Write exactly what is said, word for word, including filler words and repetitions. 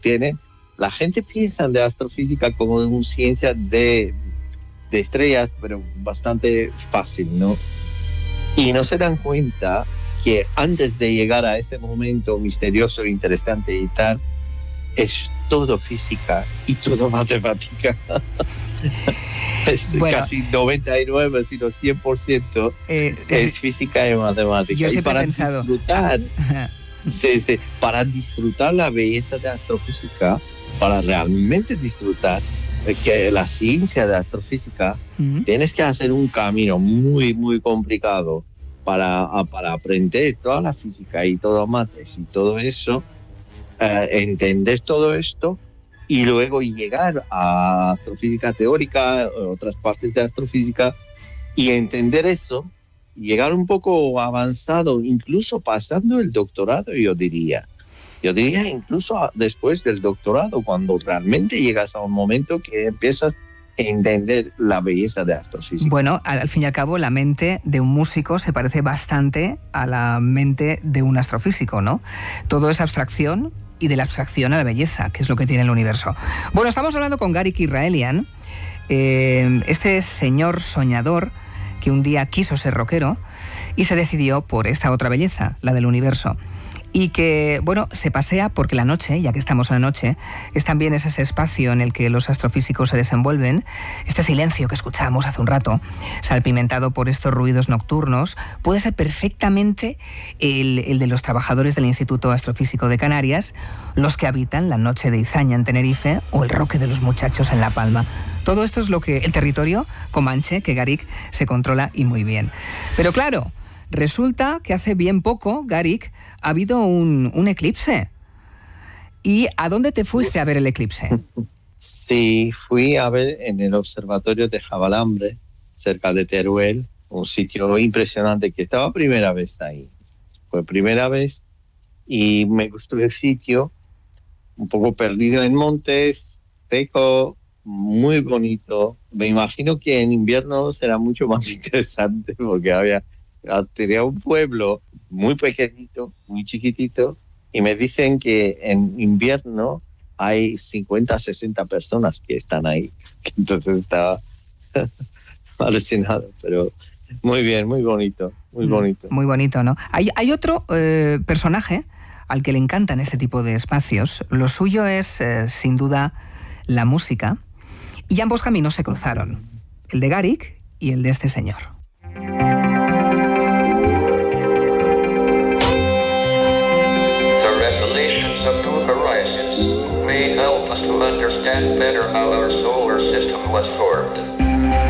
tiene, la gente piensa de astrofísica como una ciencia de, de estrellas, pero bastante fácil, ¿no? Y no se dan cuenta que antes de llegar a ese momento misterioso, interesante y tal, es todo física y todo matemática. Es bueno, casi noventa y nueve, sino cien por ciento eh, es física y matemática. Yo siempre y para he pensado... disfrutar, sí, sí, para disfrutar la belleza de astrofísica, para realmente disfrutar que la ciencia de astrofísica, uh-huh. tienes que hacer un camino muy, muy complicado para, para aprender toda la física y todo mates y todo eso, uh, entender todo esto y luego llegar a astrofísica teórica, otras partes de astrofísica, y entender eso, llegar un poco avanzado, incluso pasando el doctorado, yo diría. Yo diría incluso después del doctorado, cuando realmente llegas a un momento que empiezas a entender la belleza de astrofísica. Bueno, al, al fin y al cabo, la mente de un músico se parece bastante a la mente de un astrofísico, ¿no? Todo es abstracción, y de la abstracción a la belleza, que es lo que tiene el universo. Bueno, estamos hablando con Garik Israelian, eh, este señor soñador que un día quiso ser rockero y se decidió por esta otra belleza, la del universo. Y que, bueno, se pasea porque la noche, ya que estamos en la noche, es también ese espacio en el que los astrofísicos se desenvuelven, este silencio que escuchamos hace un rato, salpimentado por estos ruidos nocturnos, puede ser perfectamente el, el de los trabajadores del Instituto Astrofísico de Canarias, los que habitan la noche de Izaña en Tenerife o el Roque de los Muchachos en La Palma. Todo esto es lo que el territorio comanche, que Garik se controla y muy bien. Pero claro, resulta que hace bien poco, Garik, ha habido un, un eclipse. ¿Y a dónde te fuiste a ver el eclipse? Sí, fui a ver en el observatorio de Javalambre, cerca de Teruel, un sitio impresionante, que estaba primera vez ahí. Fue primera vez y me gustó el sitio, un poco perdido en montes, seco, muy bonito. Me imagino que en invierno será mucho más interesante porque había... tenía un pueblo muy pequeñito, muy chiquitito, y me dicen que en invierno hay cincuenta, sesenta personas que están ahí. Entonces estaba alucinado, pero muy bien, muy bonito, muy bonito. Muy bonito, ¿no? Hay, hay otro eh, personaje al que le encantan este tipo de espacios. Lo suyo es, eh, sin duda, la música, y ambos caminos se cruzaron, el de Garik y el de este señor. May help us to understand better how our solar system was formed.